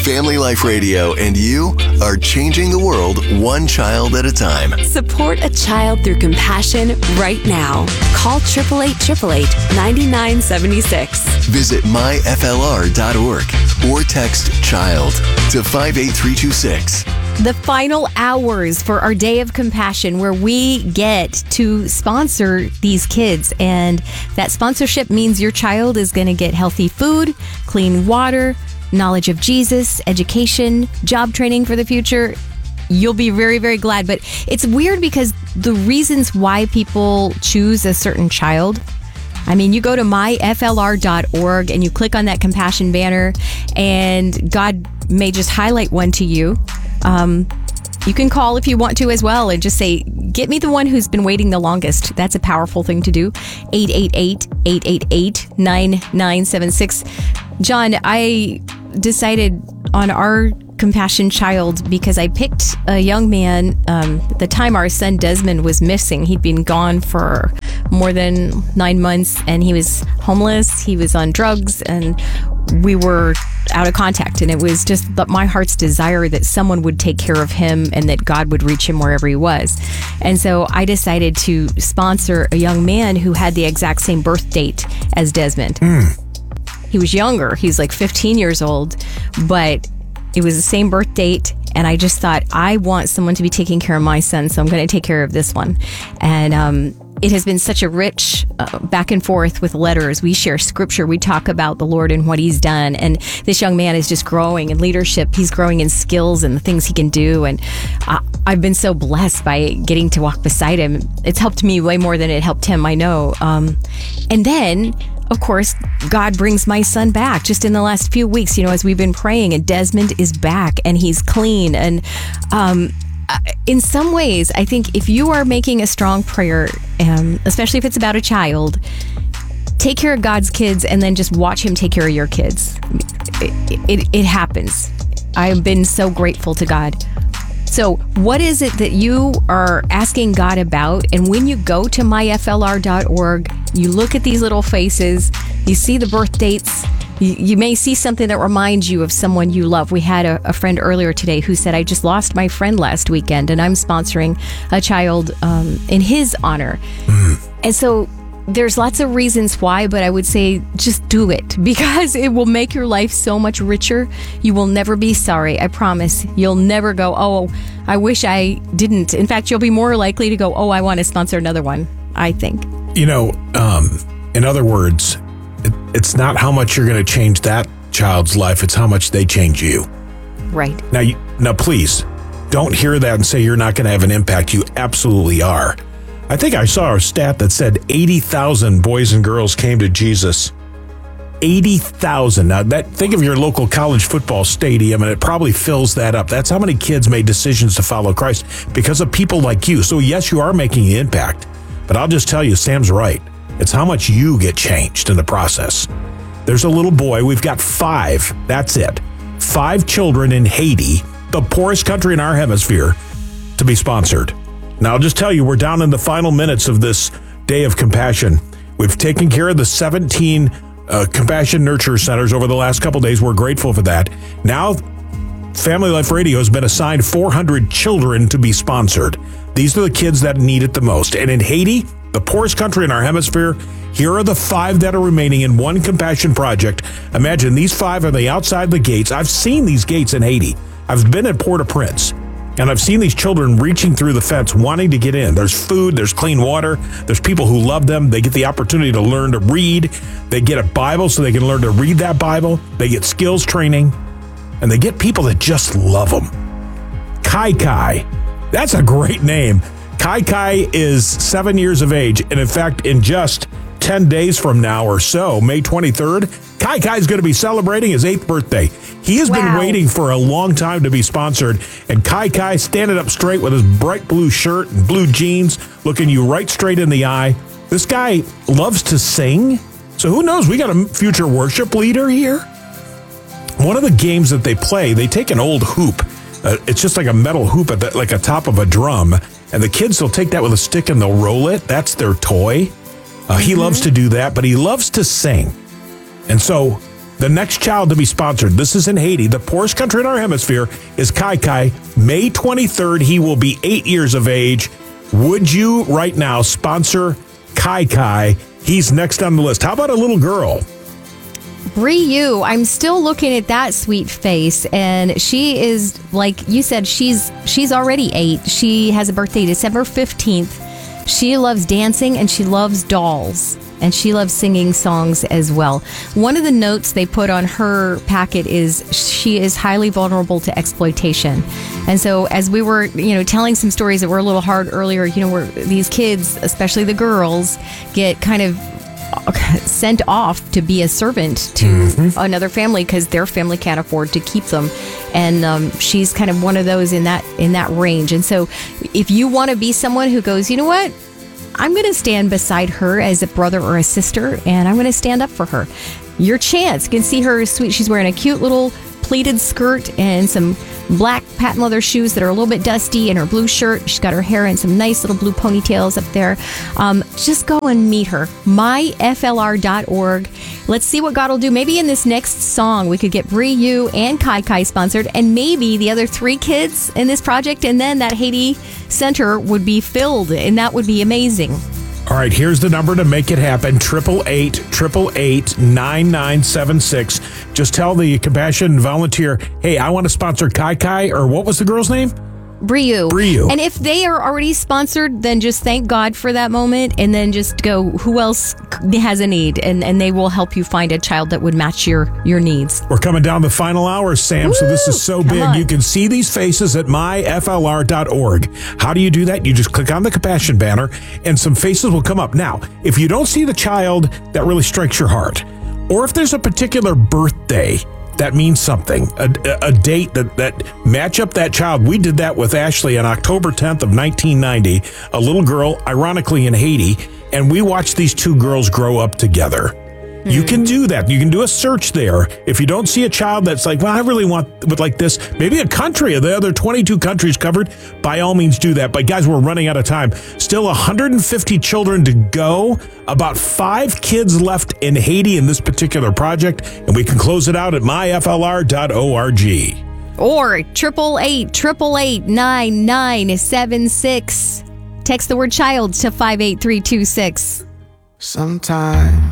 Family Life Radio and you are changing the world one child at a time. Support a child through compassion right now. Call 888-888-9976. Visit myflr.org or text CHILD to 58326. The final hours for our Day of Compassion, where we get to sponsor these kids. And that sponsorship means your child is going to get healthy food, clean water, knowledge of Jesus, education, job training for the future. You'll be very, very glad. But it's weird because the reasons why people choose a certain child, I mean, you go to myflr.org and you click on that compassion banner, and God may just highlight one to you. You can call if you want to as well and just say, get me the one who's been waiting the longest. That's a powerful thing to do. 888-888-9976. John, I decided on our compassion child because I picked a young man. At the time our son Desmond was missing. He'd been gone for more than 9 months, and he was homeless. He was on drugs, and we were out of contact. And it was just my heart's desire that someone would take care of him and that God would reach him wherever he was. And so I decided to sponsor a young man who had the exact same birth date as Desmond. He was younger. He was like 15 years old, but it was the same birth date. And I just thought, I want someone to be taking care of my son, so I'm going to take care of this one. And it has been such a rich back and forth with letters. We share scripture. We talk about the Lord and what he's done. And this young man is just growing in leadership. He's growing in skills and the things he can do. And I've been so blessed by getting to walk beside him. It's helped me way more than it helped him, I know. And then, of course, God brings my son back just in the last few weeks, as we've been praying, and Desmond is back and he's clean. And in some ways, I think if you are making a strong prayer, especially if it's about a child, take care of God's kids and then just watch him take care of your kids. It happens. I've been so grateful to God. So what is it that you are asking God about? And when you go to myflr.org, you look at these little faces, you see the birth dates, you may see something that reminds you of someone you love. We had a friend earlier today who said, I just lost my friend last weekend and I'm sponsoring a child in his honor. And so there's lots of reasons why, but I would say just do it because it will make your life so much richer. You will never be sorry. I promise. You'll never go, oh, I wish I didn't. In fact, you'll be more likely to go, oh, I want to sponsor another one, I think. In other words, it's not how much you're going to change that child's life. It's how much they change you. Right. Now, please don't hear that and say you're not going to have an impact. You absolutely are. I think I saw a stat that said 80,000 boys and girls came to Jesus. 80,000. Now, think of your local college football stadium, and it probably fills that up. That's how many kids made decisions to follow Christ because of people like you. So, yes, you are making an impact. But I'll just tell you, Sam's right. It's how much you get changed in the process. There's a little boy. We've got 5. That's it. 5 children in Haiti, the poorest country in our hemisphere, to be sponsored. Now, I'll just tell you, we're down in the final minutes of this Day of Compassion. We've taken care of the 17 Compassion Nurture Centers over the last couple days. We're grateful for that. Now, Family Life Radio has been assigned 400 children to be sponsored. These are the kids that need it the most. And in Haiti, the poorest country in our hemisphere, here are the 5 that are remaining in one compassion project. Imagine these 5 are the outside the gates. I've seen these gates in Haiti. I've been at Port-au-Prince. And I've seen these children reaching through the fence, wanting to get in. There's food, there's clean water, there's people who love them. They get the opportunity to learn to read. They get a Bible so they can learn to read that Bible. They get skills training, and they get people that just love them. Kai Kai, that's a great name. Kai Kai is 7 years of age, and in fact, in just 10 days from now or so, May 23rd, Kai Kai is going to be celebrating his 8th birthday. He has been waiting for a long time to be sponsored, and Kai Kai standing up straight with his bright blue shirt and blue jeans, looking you right straight in the eye. This guy loves to sing, so who knows? We got a future worship leader here. One of the games that they play, they take an old hoop. It's just like a metal hoop at like a top of a drum, and the kids will take that with a stick and they'll roll it. That's their toy. He loves to do that, but he loves to sing. And so The next child to be sponsored, this is in Haiti, the poorest country in our hemisphere, is Kai Kai. May 23rd, he will be 8 years of age. Would you right now sponsor Kai Kai? He's next on the list. How about a little girl? Ryu, I'm still looking at that sweet face, and she is, like you said, she's already 8. She has a birthday December 15th. She loves dancing and she loves dolls, and she loves singing songs as well. One of the notes they put on her packet is she is highly vulnerable to exploitation. And so as we were, telling some stories that were a little hard earlier, where these kids, especially the girls, get kind of sent off to be a servant to another family because their family can't afford to keep them, and she's kind of one of those in that range. And so if you want to be someone who goes, you know what, I'm going to stand beside her as a brother or a sister, and I'm going to stand up for her, your chance. You can see her sweet. She's wearing a cute little pleated skirt and some black patent leather shoes that are a little bit dusty, and her blue shirt. She's got her hair in some nice little blue ponytails up there. Just go and meet her. myflr.org. Let's see what God will do. Maybe in this next song we could get Ryu and Kai Kai sponsored, and maybe the other 3 kids in this project, and then that Haiti center would be filled, and that would be amazing. All right, here's the number to make it happen, 888-888-9976. Just tell the Compassion volunteer, hey, I want to sponsor Kai Kai, or what was the girl's name? Ryu. Ryu. And if they are already sponsored, then just thank God for that moment, and then just go, who else has a need? And they will help you find a child that would match your needs. We're coming down the final hour, Sam, Woo! So this is so big. On. You can see these faces at myflr.org. How do you do that? You just click on the Compassion banner, and some faces will come up. Now, if you don't see the child that really strikes your heart, or if there's a particular birthday that means something, a date that match up that child. We did that with Ashley on October 10th of 1990, a little girl, ironically in Haiti, and we watched these 2 girls grow up together. You can do that. You can do a search there. If you don't see a child that's like, well, I really want like this, maybe a country of the other 22 countries covered, by all means do that. But guys, we're running out of time. Still 150 children to go. About 5 kids left in Haiti in this particular project. And we can close it out at myflr.org. Or 888-888-9976. Text the word child to 58326. Sometimes